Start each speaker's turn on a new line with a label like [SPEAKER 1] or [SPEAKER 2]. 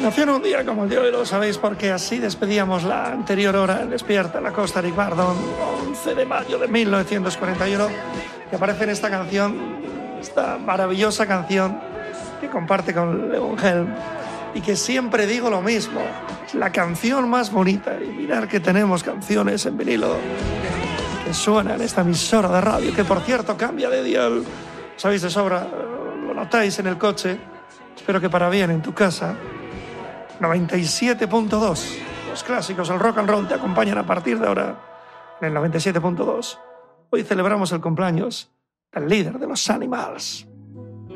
[SPEAKER 1] Nació en un día como el de hoy, lo sabéis, porque así despedíamos la anterior hora en Despierta la Costa Ric Bardon, 11 de mayo de 1941, que aparece en esta canción, esta maravillosa canción que comparte con Levon Helm, y que siempre digo lo mismo, es la canción más bonita, y mirar que tenemos canciones en vinilo que suenan en esta emisora de radio, que por cierto cambia de dial, sabéis de sobra, lo notáis en el coche, espero que para bien en tu casa. 97.2. Los clásicos, el rock and roll te acompañan a partir de ahora en el 97.2. Hoy celebramos el cumpleaños del líder de los Animals.